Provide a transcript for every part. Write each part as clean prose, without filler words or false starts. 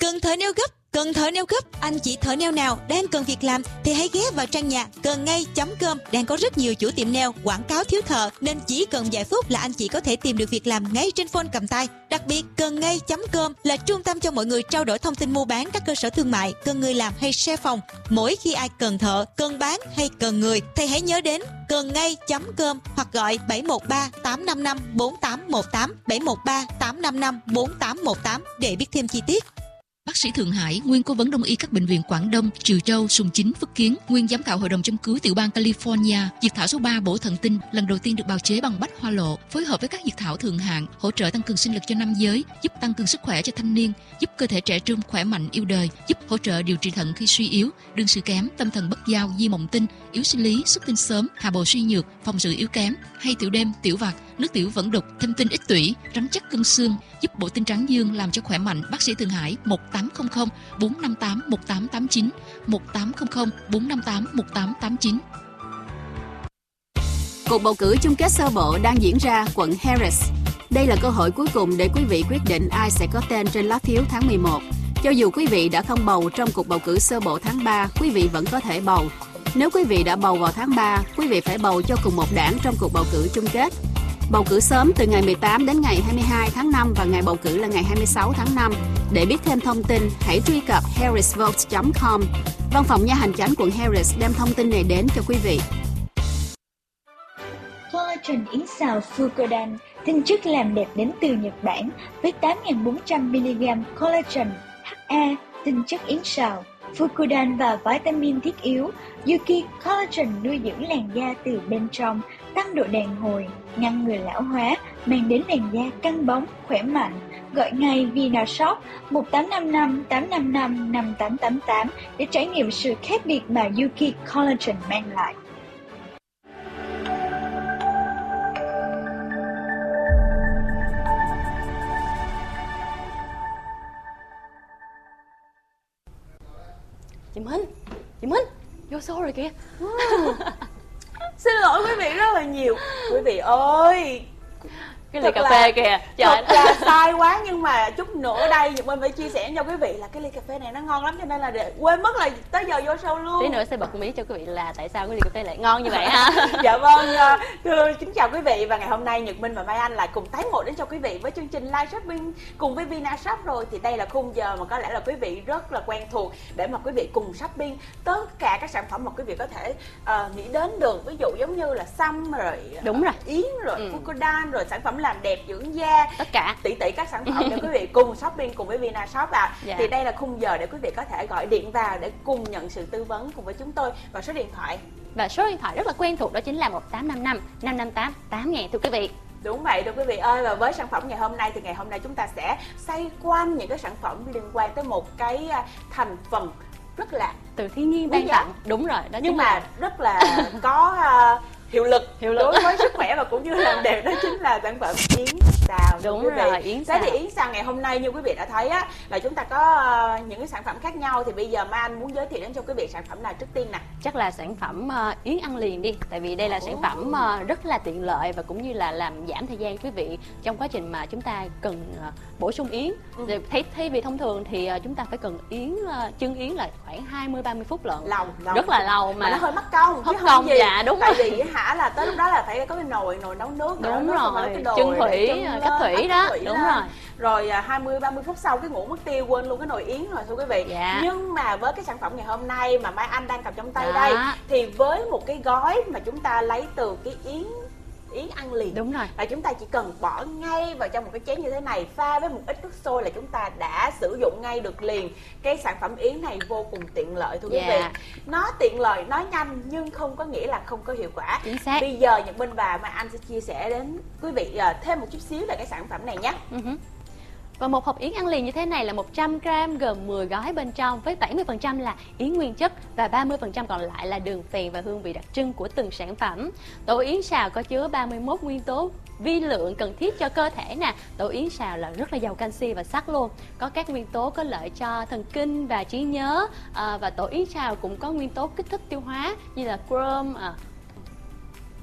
Cần thợ nail gấp, cần thợ nail gấp. Anh chị thợ nail nào đang cần việc làm thì hãy ghé vào trang nhà cầnnngay.com. Đang có rất nhiều chủ tiệm nail quảng cáo thiếu thợ, nên chỉ cần vài phút là anh chị có thể tìm được việc làm ngay trên phone cầm tay. Đặc biệt, cầnnngay.com là trung tâm cho mọi người trao đổi thông tin mua bán các cơ sở thương mại, cần người làm hay share phòng. Mỗi khi ai cần thợ, cần bán hay cần người thì hãy nhớ đến cầnnngay.com hoặc gọi 713 855 4818 713 855 4818 để biết thêm chi tiết. Bác sĩ Thượng Hải, nguyên cố vấn đông y các bệnh viện Quảng Đông, Trừ Châu, Sùng Chính, Phước Kiến, nguyên giám khảo hội đồng châm cứu tiểu bang California, dược thảo số 3 bổ thần tinh lần đầu tiên được bào chế bằng bách hoa lộ, phối hợp với các dược thảo thượng hạng, hỗ trợ tăng cường sinh lực cho nam giới, giúp tăng cường sức khỏe cho thanh niên, giúp cơ thể trẻ trung khỏe mạnh yêu đời, giúp hỗ trợ điều trị thận khi suy yếu, đương sự kém, tâm thần bất giao, di mộng tinh, yếu sinh lý, xuất tinh sớm, hạ bầu suy nhược, phòng sự yếu kém, hay tiểu đêm, tiểu vặt, nước tiểu vẫn đục, thêm tinh ít tủy, rắn chắc cân xương, giúp bổ tinh tráng dương làm cho khỏe mạnh. Bác sĩ Thượng Hải 1800 458 1889 1800 458 1889. Cuộc bầu cử chung kết sơ bộ đang diễn ra quận Harris. Đây là cơ hội cuối cùng để quý vị quyết định ai sẽ có tên trên lá phiếu tháng 11. Cho dù quý vị đã không bầu trong cuộc bầu cử sơ bộ tháng 3, quý vị vẫn có thể bầu. Nếu quý vị đã bầu vào tháng 3, quý vị phải bầu cho cùng một đảng trong cuộc bầu cử chung kết. Bầu cử sớm từ ngày 18 đến ngày 22 tháng 5 và ngày bầu cử là ngày 26 tháng 5. Để biết thêm thông tin, hãy truy cập harrisvote.com. Văn phòng nha hành chánh quận Harris đem thông tin này đến cho quý vị. Collagen yến xào Fucodan, tinh chất làm đẹp đến từ Nhật Bản với 8.400mg collagen, HA, tinh chất yến xào, Fucodan và vitamin thiết yếu. Yuki Collagen nuôi dưỡng làn da từ bên trong, tăng độ đàn hồi, ngăn ngừa lão hóa, mang đến làn da căng bóng, khỏe mạnh. Gọi ngay Vinashop 1855 855 5888 để trải nghiệm sự khác biệt mà Yuki Collagen mang lại. Chị Minh, vô show rồi kìa. Xin lỗi quý vị rất là nhiều. Quý vị ơi, Cái ly cà phê kìa. Trời thật là sai quá, nhưng mà chút nữa đây Nhật Minh phải chia sẻ cho quý vị là cái ly cà phê này nó ngon lắm, cho nên là để quên mất là tới giờ vô show luôn. Tí nữa sẽ bật mí cho quý vị là tại sao cái ly cà phê lại ngon như vậy ha. Dạ vâng, thưa kính chào quý vị, và ngày hôm nay Nhật Minh và Mai Anh lại cùng tái ngộ đến cho quý vị với chương trình live shopping cùng với Vinashop rồi. Thì đây là khung giờ mà có lẽ là quý vị rất là quen thuộc để mà quý vị cùng shopping tất cả các sản phẩm mà quý vị có thể nghĩ đến được, ví dụ giống như là xăm rồi, đúng rồi, yến rồi, Fucodan rồi, sản phẩm làm đẹp dưỡng da, tất cả tỷ các sản phẩm để quý vị cùng shopping cùng với Vinashop vào. Dạ. Thì đây là khung giờ để quý vị có thể gọi điện vào để cùng nhận sự tư vấn cùng với chúng tôi, và số điện thoại rất là quen thuộc, đó chính là 1855 558 8000 thưa quý vị. Đúng vậy thưa quý vị ơi, và với sản phẩm ngày hôm nay thì ngày hôm nay chúng ta sẽ xoay quanh những cái sản phẩm liên quan tới một cái thành phần rất là từ thiên nhiên ban tặng. Đúng rồi, đó, nhưng mà rất là có hiệu lực đối với sức khỏe và cũng như làm đẹp, đó chính là sản phẩm yến xào. Đúng rồi, yến xào. Thế thì yến xào ngày hôm nay như quý vị đã thấy á, là chúng ta có những cái sản phẩm khác nhau. Thì bây giờ Mai Anh muốn giới thiệu đến cho quý vị sản phẩm nào trước tiên nè? Chắc là sản phẩm yến ăn liền đi, tại vì đây là sản phẩm rất là tiện lợi và cũng như là làm giảm thời gian quý vị trong quá trình mà chúng ta cần bổ sung yến. Thay vì thông thường thì chúng ta phải cần chưng yến là khoảng 20-30 phút lận. Lâu rất là lâu mà nó hơi mất công chứ không gì. Dạ đúng tại rồi. vì là tới lúc đó là phải có cái nồi nấu nước, đúng rồi, chân thủy, cách thủy đó, đúng rồi. Rồi 20-30 phút sau cái ngủ mất tiêu, quên luôn cái nồi yến rồi thưa quý vị. Dạ. Nhưng mà với cái sản phẩm ngày hôm nay mà Mai Anh đang cầm trong tay đây, thì với một cái gói mà chúng ta lấy từ cái yến ăn liền, đúng rồi, là chúng ta chỉ cần bỏ ngay vào trong một cái chén như thế này, pha với một ít nước sôi là chúng ta đã sử dụng ngay được liền. Cái sản phẩm yến này vô cùng tiện lợi thưa quý vị. Nó tiện lợi, nói nhanh nhưng không có nghĩa là không có hiệu quả. Chính xác. Bây giờ Nhật Minh và Mai Anh sẽ chia sẻ đến quý vị thêm một chút xíu về cái sản phẩm này nhé. Và một hộp yến ăn liền như thế này là 100g gồm 10 gói bên trong, với 70% là yến nguyên chất và 30% còn lại là đường phèn và hương vị đặc trưng của từng sản phẩm. Tổ yến xào có chứa 31 nguyên tố vi lượng cần thiết cho cơ thể nè. Tổ yến xào là rất là giàu canxi và sắt luôn, có các nguyên tố có lợi cho thần kinh và trí nhớ. Và tổ yến xào cũng có nguyên tố kích thích tiêu hóa như là chrome.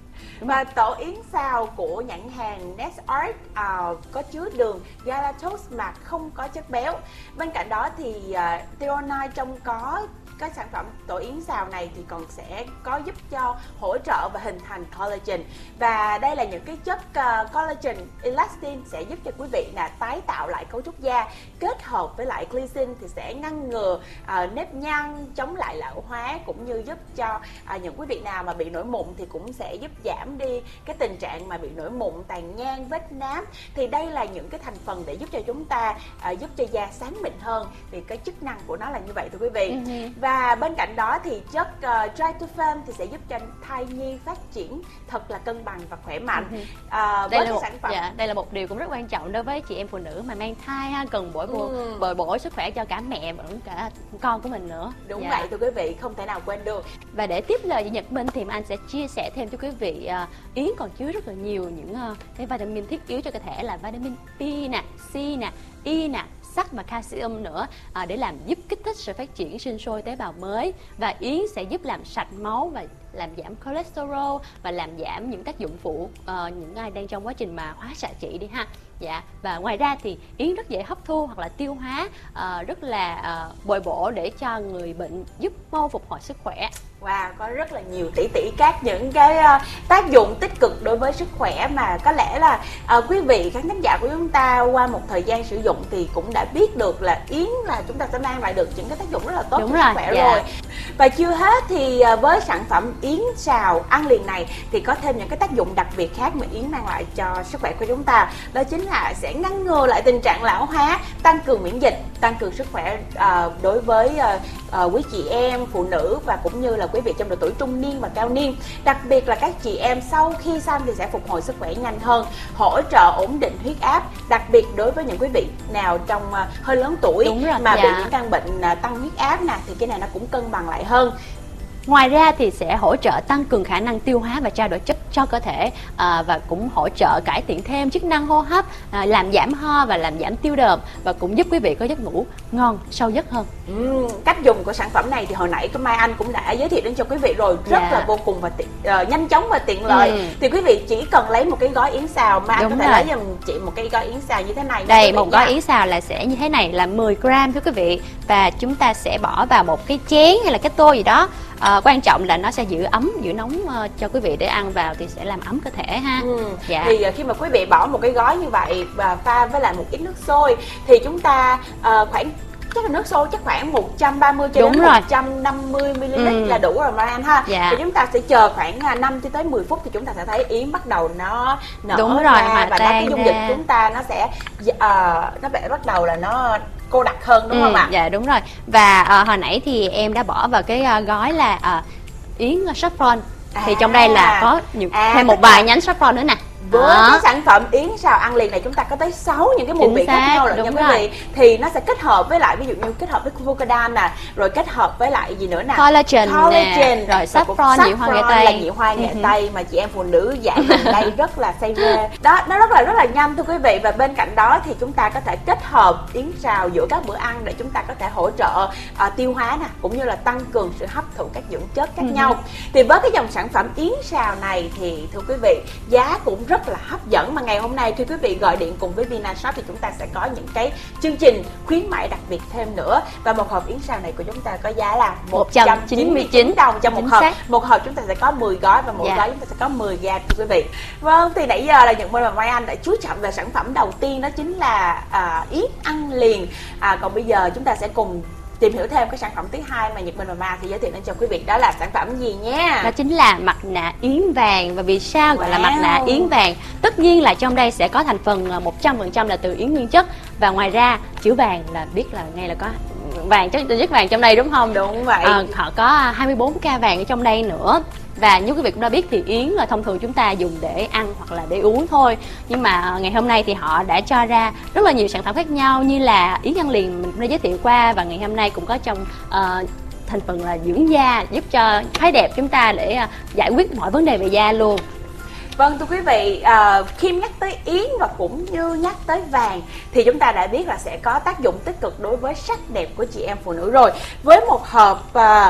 Và tổ yến xào của nhãn hàng Nestart có chứa đường galactose mà không có chất béo. Bên cạnh đó thì Threonine trong có cái sản phẩm tổ yến xào này thì còn sẽ có giúp cho hỗ trợ và hình thành collagen, và đây là những cái chất collagen elastin sẽ giúp cho quý vị là tái tạo lại cấu trúc da, kết hợp với lại glycine thì sẽ ngăn ngừa nếp nhăn, chống lại lão hóa, cũng như giúp cho những quý vị nào mà bị nổi mụn thì cũng sẽ giúp giảm đi cái tình trạng mà bị nổi mụn, tàn nhang, vết nám. Thì đây là những cái thành phần để giúp cho chúng ta giúp cho da sáng mịn hơn, vì cái chức năng của nó là như vậy thưa quý vị. Và bên cạnh đó thì chất tryptophan thì sẽ giúp cho thai nhi phát triển thật là cân bằng và khỏe mạnh. Đây là một sản phẩm, đây là một điều cũng rất quan trọng đối với chị em phụ nữ mà mang thai ha, cần bồi bổ sức khỏe cho cả mẹ và cả con của mình nữa. Đúng vậy thưa quý vị, không thể nào quên được. Và để tiếp lời Nhật Minh thì anh sẽ chia sẻ thêm cho quý vị yến còn chứa rất là nhiều những cái vitamin thiết yếu cho cơ thể, là vitamin B nè, C nè, E nè, sắt và calcium nữa, để làm giúp kích thích sự phát triển sinh sôi tế bào mới. Và yến sẽ giúp làm sạch máu và làm giảm cholesterol và làm giảm những tác dụng phụ những ai đang trong quá trình mà hóa xạ trị đi ha. Dạ, và ngoài ra thì yến rất dễ hấp thu hoặc là tiêu hóa, rất là bồi bổ để cho người bệnh, giúp mau phục hồi sức khỏe. Wow, có rất là nhiều tỷ các những cái tác dụng tích cực đối với sức khỏe mà có lẽ là quý vị khán thính giả của chúng ta qua một thời gian sử dụng thì cũng đã biết được là yến là chúng ta sẽ mang lại được những cái tác dụng rất là tốt cho sức khỏe rồi. Và chưa hết thì với sản phẩm yến xào ăn liền này thì có thêm những cái tác dụng đặc biệt khác mà yến mang lại cho sức khỏe của chúng ta. Đó chính là sẽ ngăn ngừa lại tình trạng lão hóa, tăng cường miễn dịch, tăng cường sức khỏe đối với quý chị em phụ nữ và cũng như là quý vị trong độ tuổi trung niên và cao niên. Đặc biệt là các chị em sau khi sanh thì sẽ phục hồi sức khỏe nhanh hơn, hỗ trợ ổn định huyết áp, đặc biệt đối với những quý vị nào trong hơi lớn tuổi mà bị những căn bệnh tăng huyết áp nè, thì cái này nó cũng cân bằng lại hơn. Ngoài ra thì sẽ hỗ trợ tăng cường khả năng tiêu hóa và trao đổi chất cho cơ thể, và cũng hỗ trợ cải thiện thêm chức năng hô hấp, làm giảm ho và làm giảm tiêu đờm, và cũng giúp quý vị có giấc ngủ ngon, sâu giấc hơn. Cách dùng của sản phẩm này thì hồi nãy Mai Anh cũng đã giới thiệu đến cho quý vị rồi, rất là vô cùng và nhanh chóng và tiện lợi. Thì quý vị chỉ cần lấy một cái gói yến xào, Mai Anh có thể lấy giùm chị một cái gói yến xào như thế này. Đây, một gói yến xào là sẽ như thế này, là 10 gram thưa quý vị, và chúng ta sẽ bỏ vào một cái chén hay là cái tô gì đó. Quan trọng là nó sẽ giữ ấm, giữ nóng cho quý vị, để ăn vào thì sẽ làm ấm cơ thể ha. Thì khi mà quý vị bỏ một cái gói như vậy và pha với lại một ít nước sôi thì chúng ta khoảng chắc là nước sôi chắc khoảng 130 cho đến 150 ml là đủ rồi Mai Anh ha. Thì chúng ta sẽ chờ khoảng 5 tới 10 phút thì chúng ta sẽ thấy yến bắt đầu nó nở ra, và cái dung dịch của chúng ta nó sẽ nó bắt đầu là nó cô đặc hơn, đúng không ạ? Dạ đúng rồi. Và hồi nãy thì em đã bỏ vào cái gói là yến saffron. Thì trong đây là có thêm một vài nhánh saffron nữa nè. Với cái sản phẩm yến xào ăn liền này chúng ta có tới 6 những cái mùi vị khác nhau rồi nha quý vị. Thì nó sẽ kết hợp với lại, ví dụ như kết hợp với Fucodan nè, rồi kết hợp với lại gì nữa nè, collagen nè, rồi saffron, nhị hoa nghệ tây, là nhị hoa nghệ tây mà chị em phụ nữ dạo gần đây rất là say mê. Đó, nó rất là nhanh thưa quý vị. Và bên cạnh đó thì chúng ta có thể kết hợp yến xào giữa các bữa ăn để chúng ta có thể hỗ trợ tiêu hóa nè, cũng như là tăng cường sự hấp thụ các dưỡng chất khác nhau. Thì với cái dòng sản phẩm yến xào này thì thưa quý vị, giá cũng rất là hấp dẫn, mà ngày hôm nay khi quý vị gọi điện cùng với Vinashop thì chúng ta sẽ có những cái chương trình khuyến mãi đặc biệt thêm nữa. Và một hộp yến xào này của chúng ta có giá là 199 đồng cho một hộp. Một hộp chúng ta sẽ có 10 gói và mỗi gói chúng ta sẽ có 10 gram thưa quý vị. Vâng, thì nãy giờ là Nhật Minh và Mai Anh đã chú trọng về sản phẩm đầu tiên, đó chính là yến ăn liền. Còn bây giờ chúng ta sẽ cùng tìm hiểu thêm cái sản phẩm thứ hai mà Nhật Minh và Mai sẽ giới thiệu đến cho quý vị, đó là sản phẩm gì nhé? Đó chính là mặt nạ yến vàng. Và vì sao gọi là mặt nạ yến vàng? Tất nhiên là trong đây sẽ có thành phần 100% là từ yến nguyên chất, và ngoài ra chữ vàng là biết là ngay là có vàng, chất vàng trong đây đúng không? Đúng vậy. Họ có 24K vàng ở trong đây nữa. Và như quý vị cũng đã biết thì yến là thông thường chúng ta dùng để ăn hoặc là để uống thôi. Nhưng mà ngày hôm nay thì họ đã cho ra rất là nhiều sản phẩm khác nhau, như là yến ăn liền mình cũng đã giới thiệu qua, và ngày hôm nay cũng có trong thành phần là dưỡng da, giúp cho phái đẹp chúng ta để giải quyết mọi vấn đề về da luôn. Vâng thưa quý vị, khi nhắc tới yến và cũng như nhắc tới vàng thì chúng ta đã biết là sẽ có tác dụng tích cực đối với sắc đẹp của chị em phụ nữ rồi. Với một hộp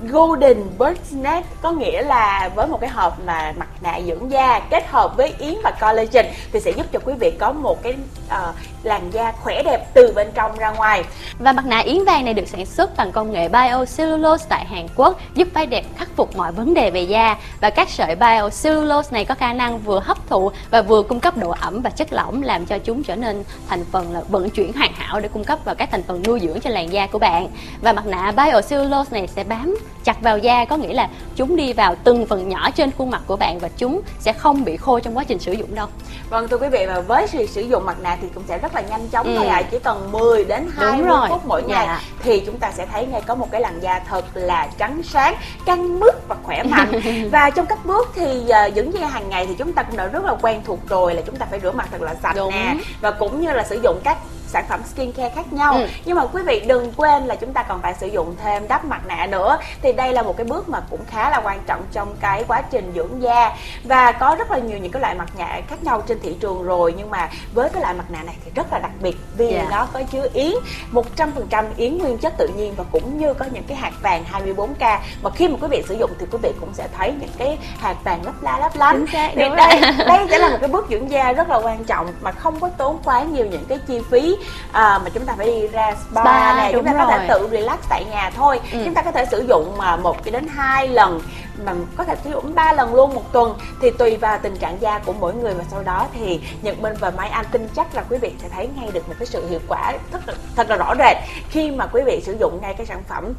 Golden Bird's Nest, có nghĩa là với một cái hộp mà mặt nạ dưỡng da kết hợp với yến và collagen thì sẽ giúp cho quý vị có một cái làn da khỏe đẹp từ bên trong ra ngoài. Và mặt nạ yến vàng này được sản xuất bằng công nghệ biocellulose tại Hàn Quốc, giúp phái đẹp khắc phục mọi vấn đề về da. Và các sợi biocellulose này có khả năng vừa hấp thụ và vừa cung cấp độ ẩm và chất lỏng, làm cho chúng trở nên thành phần là vận chuyển hoàn hảo để cung cấp vào các thành phần nuôi dưỡng cho làn da của bạn. Và mặt nạ biocellulose này sẽ bám chặt vào da, có nghĩa là chúng đi vào từng phần nhỏ trên khuôn mặt của bạn và chúng sẽ không bị khô trong quá trình sử dụng đâu. Vâng thưa quý vị, và với sự sử dụng mặt nạ thì cũng sẽ rất là nhanh chóng thôi ạ. Chỉ cần 10 đến 20 phút mỗi ngày thì chúng ta sẽ thấy ngay có một cái làn da thật là trắng sáng, căng mướt và khỏe mạnh. Và trong các bước thì dưỡng da hàng ngày thì chúng ta cũng đã rất là quen thuộc rồi, là chúng ta phải rửa mặt thật là sạch nè, và cũng như là sử dụng các sản phẩm skincare khác nhau. Nhưng mà quý vị đừng quên là chúng ta còn phải sử dụng thêm đắp mặt nạ nữa. Thì đây là một cái bước mà cũng khá là quan trọng trong cái quá trình dưỡng da. Và có rất là nhiều những cái loại mặt nạ khác nhau trên thị trường rồi, nhưng mà với cái loại mặt nạ này thì rất là đặc biệt vì nó có chứa yến 100% yến nguyên chất tự nhiên, và cũng như có những cái hạt vàng 24K. Mà khi mà quý vị sử dụng thì quý vị cũng sẽ thấy những cái hạt vàng lấp lánh. Thì đây sẽ là một cái bước dưỡng da rất là quan trọng mà không có tốn quá nhiều những cái chi phí mà chúng ta phải đi ra spa này, chúng ta có thể tự relax tại nhà thôi. Chúng ta có thể sử dụng 1 đến 2 lần, mà có thể sử dụng 3 lần luôn một tuần, thì tùy vào tình trạng da của mỗi người. Và sau đó thì Nhật Minh và Mai Anh tin chắc là quý vị sẽ thấy ngay được một cái sự hiệu quả thật là rõ rệt khi mà quý vị sử dụng ngay cái sản phẩm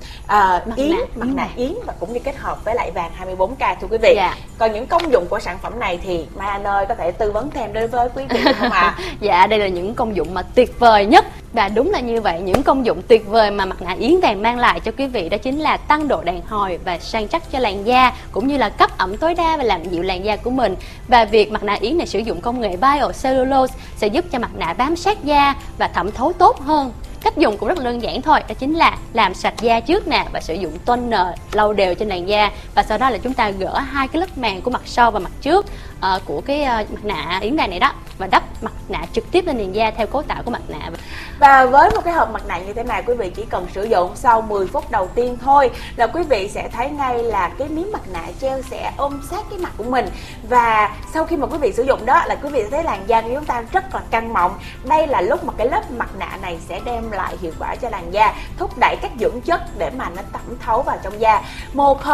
mặt nạ yến và cũng như kết hợp với lại vàng 24K thưa quý vị. Còn những công dụng của sản phẩm này thì Mai Anh ơi có thể tư vấn thêm đối với quý vị không ạ? Dạ, đây là những công dụng mà tuyệt vời nhất. Và đúng là như vậy, những công dụng tuyệt vời mà mặt nạ yến vàng mang lại cho quý vị đó chính là tăng độ đàn hồi và săn chắc cho làn da, cũng như là cấp ẩm tối đa và làm dịu làn da của mình. Và việc mặt nạ yến này sử dụng công nghệ biocellulose sẽ giúp cho mặt nạ bám sát da và thẩm thấu tốt hơn. Cách dùng cũng rất là đơn giản thôi, đó chính là làm sạch da trước nè và sử dụng toner lau đều trên làn da, và sau đó là chúng ta gỡ 2 cái lớp màng của mặt sau và mặt trước của cái mặt nạ yến vàng này đó, và đắp mặt nạ trực tiếp lên nền da theo cấu tạo của mặt nạ. Và với một cái hộp mặt nạ như thế này, quý vị chỉ cần sử dụng sau 10 phút đầu tiên thôi là quý vị sẽ thấy ngay là cái miếng mặt nạ gel sẽ ôm sát cái mặt của mình. Và sau khi mà quý vị sử dụng đó là quý vị sẽ thấy làn da của chúng ta rất là căng mọng. Đây là lúc mà cái lớp mặt nạ này sẽ đem lại hiệu quả cho làn da, thúc đẩy các dưỡng chất để mà nó thẩm thấu vào trong da. Một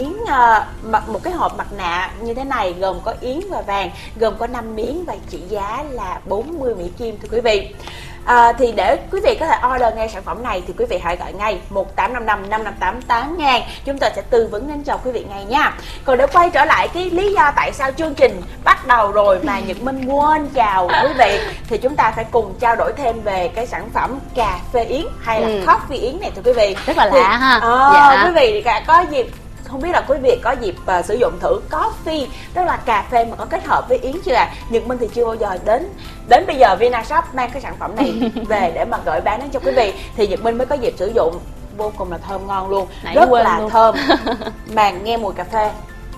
cái hộp mặt nạ như thế này gồm có yến và vàng, gồm có 5 miếng và trị giá là 40 Mỹ Kim thưa quý vị. Thì để quý vị có thể order ngay sản phẩm này thì quý vị hãy gọi ngay 1855 558 8000, chúng tôi sẽ tư vấn đến cho quý vị ngay nha. Còn để quay trở lại cái lý do tại sao chương trình bắt đầu rồi mà Nhật Minh quên chào quý vị, thì chúng ta phải cùng trao đổi thêm về cái sản phẩm cà phê yến hay là coffee yến này thưa quý vị. Rất là lạ ha. Quý vị có dịp không biết là quý vị có dịp sử dụng thử coffee, tức là cà phê mà có kết hợp với yến chưa ạ? Nhật Minh thì chưa bao giờ đến bây giờ Vinashop mang cái sản phẩm này về để mà gửi bán đến cho quý vị, thì Nhật Minh mới có dịp sử dụng, vô cùng là thơm ngon luôn, rất là thơm mà nghe mùi cà phê.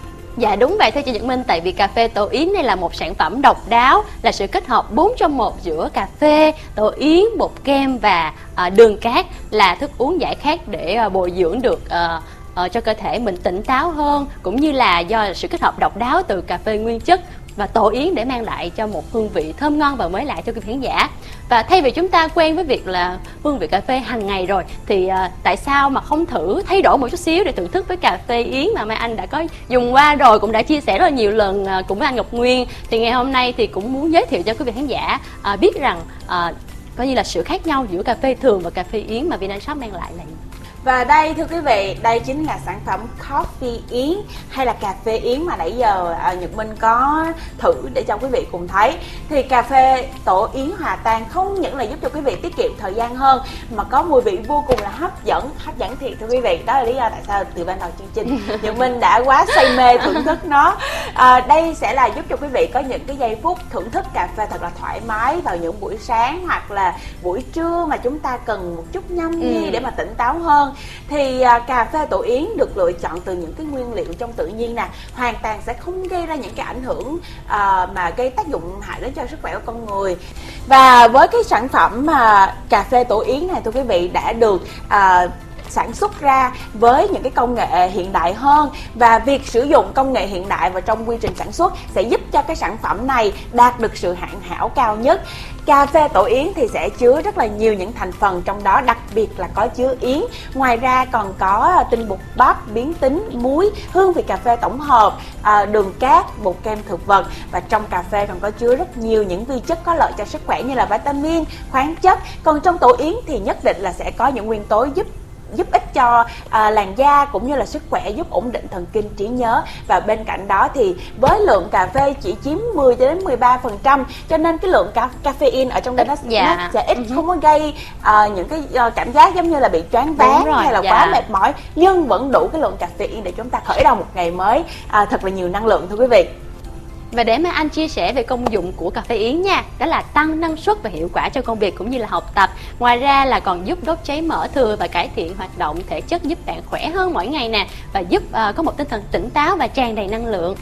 Dạ đúng vậy thưa chị Nhật Minh, tại vì cà phê tổ yến này là một sản phẩm độc đáo, là sự kết hợp 4 trong 1 giữa cà phê, tổ yến, bột kem và đường cát, là thức uống giải khát để bồi dưỡng được cho cơ thể mình tỉnh táo hơn, cũng như là do sự kết hợp độc đáo từ cà phê nguyên chất và tổ yến để mang lại cho một hương vị thơm ngon và mới lạ cho quý khán giả. Và thay vì chúng ta quen với việc là hương vị cà phê hàng ngày rồi thì tại sao mà không thử thay đổi một chút xíu để thưởng thức với cà phê yến mà Mai Anh đã có dùng qua rồi, cũng đã chia sẻ rất là nhiều lần cùng với anh Ngọc Nguyên. Thì ngày hôm nay thì cũng muốn giới thiệu cho quý vị khán giả biết rằng coi như là sự khác nhau giữa cà phê thường và cà phê yến mà Vinashop mang lại là gì. Và đây thưa quý vị, đây chính là sản phẩm coffee yến hay là cà phê yến mà nãy giờ Nhật Minh có thử để cho quý vị cùng thấy. Thì cà phê tổ yến hòa tan không những là giúp cho quý vị tiết kiệm thời gian hơn mà có mùi vị vô cùng là hấp dẫn thiệt thưa quý vị. Đó là lý do tại sao từ ban đầu chương trình Nhật Minh đã quá say mê thưởng thức nó. Đây sẽ là giúp cho quý vị có những cái giây phút thưởng thức cà phê thật là thoải mái vào những buổi sáng hoặc là buổi trưa mà chúng ta cần một chút nhâm nhi để mà tỉnh táo hơn. Thì cà phê tổ yến được lựa chọn từ những cái nguyên liệu trong tự nhiên nè, hoàn toàn sẽ không gây ra những cái ảnh hưởng mà gây tác dụng hại đến cho sức khỏe của con người. Và với cái sản phẩm cà phê tổ yến này thưa quý vị đã được sản xuất ra với những cái công nghệ hiện đại hơn, và việc sử dụng công nghệ hiện đại vào trong quy trình sản xuất sẽ giúp cho cái sản phẩm này đạt được sự hoàn hảo cao nhất. Cà phê tổ yến thì sẽ chứa rất là nhiều những thành phần, trong đó đặc biệt là có chứa yến. Ngoài ra còn có tinh bột bắp, biến tính, muối, hương vị cà phê tổng hợp, đường cát, bột kem thực vật. Và trong cà phê còn có chứa rất nhiều những vi chất có lợi cho sức khỏe như là vitamin, khoáng chất. Còn trong tổ yến thì nhất định là sẽ có những nguyên tố giúp ích cho làn da cũng như là sức khỏe, giúp ổn định thần kinh, trí nhớ. Và bên cạnh đó thì với lượng cà phê chỉ chiếm 10-13%, cho nên cái lượng caffeine ở trong đây nó sẽ ít, không có gây những cái cảm giác giống như là bị choáng váng hay là quá mệt mỏi, nhưng vẫn đủ cái lượng caffeine để chúng ta khởi đầu một ngày mới thật là nhiều năng lượng thưa quý vị. Và để mà anh chia sẻ về công dụng của cà phê yến nha, đó là tăng năng suất và hiệu quả cho công việc cũng như là học tập. Ngoài ra là còn giúp đốt cháy mỡ thừa và cải thiện hoạt động thể chất, giúp bạn khỏe hơn mỗi ngày nè, và giúp có một tinh thần tỉnh táo và tràn đầy năng lượng.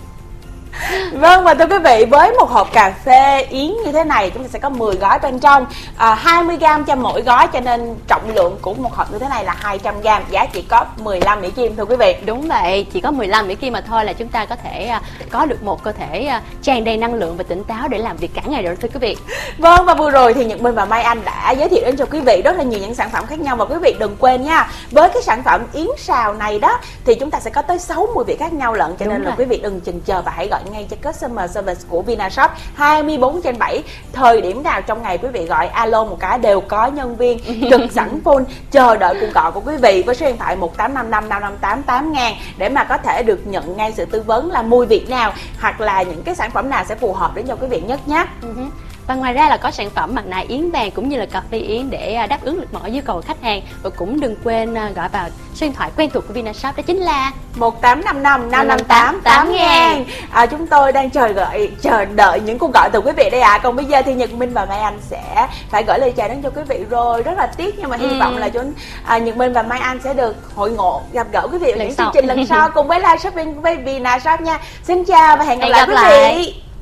Vâng, và thưa quý vị, với một hộp cà phê yến như thế này chúng ta sẽ có 10 gói bên trong, 20g cho mỗi gói, cho nên trọng lượng của một hộp như thế này là 200g, giá chỉ có 15 Mỹ Kim thưa quý vị. Đúng vậy, chỉ có 15 Mỹ Kim mà thôi là chúng ta có thể có được một cơ thể tràn đầy năng lượng và tỉnh táo để làm việc cả ngày rồi thưa quý vị. Vâng, và vừa rồi thì Nhật Minh và Mai Anh đã giới thiệu đến cho quý vị rất là nhiều những sản phẩm khác nhau, và quý vị đừng quên nha, với cái sản phẩm yến xào này đó thì chúng ta sẽ có tới 6 mùi vị khác nhau lận, cho nên là quý vị đừng chần chờ và hãy gọi ngay cho customer service của Vinashop 24/7. Thời điểm nào trong ngày quý vị gọi alo một cái đều có nhân viên trực sẵn phone chờ đợi cuộc gọi của quý vị với số điện thoại 1855 558 8000 để mà có thể được nhận ngay sự tư vấn là mùi vị nào hoặc là những cái sản phẩm nào sẽ phù hợp đến cho quý vị nhất nhé. Và ngoài ra là có sản phẩm mặt nạ yến vàng cũng như là cà phê yến để đáp ứng được mọi nhu cầu của khách hàng. Và cũng đừng quên gọi vào số điện thoại quen thuộc của Vinashop, đó chính là 1855 558 8000. Chúng tôi đang chờ đợi những cuộc gọi từ quý vị đây ạ. Còn bây giờ thì Nhật Minh và Mai Anh sẽ phải gửi lời chào đến cho quý vị rồi. Rất là tiếc nhưng mà hy vọng là Nhật Minh và Mai Anh sẽ được hội ngộ gặp gỡ quý vị ở những chương trình lần sau cùng với live shopping với Vinashop nha. Xin chào và hẹn gặp lại quý vị.